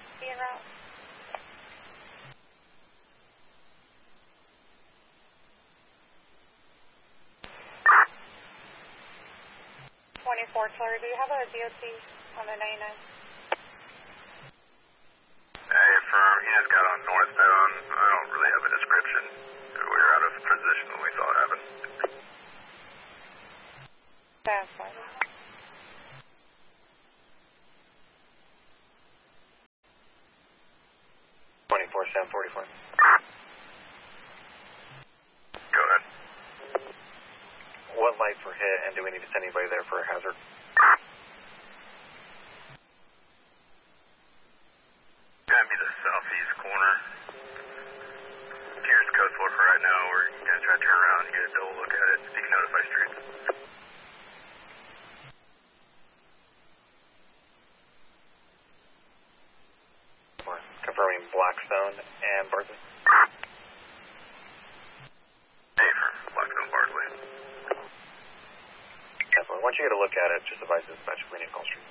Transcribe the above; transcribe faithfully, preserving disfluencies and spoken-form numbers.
Be en route. twenty-four, Clary, do you have a D O T on the ninety-nine? Hey, firm, he just got on northbound. I don't really have a description. We were out of position when we saw it happen. That's fine. twenty-four, seven forty-four. Go ahead. What lights were hit, and do we need to send anybody there for a hazard? Gonna be the southeast corner. Here's Coast Floor for right now. We're gonna try to turn around and get a double look at it. So you can notify streets. Confirming Blackstone and Bartley. Hey, firm, Blackstone Bartley. Definitely. Once you get a look at it, just advise dispatch if we need call street.